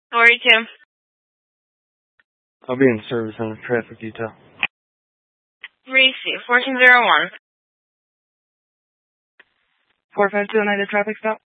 42. I'll be in service on a traffic detail. Receive. 1401. 4529 at traffic stop.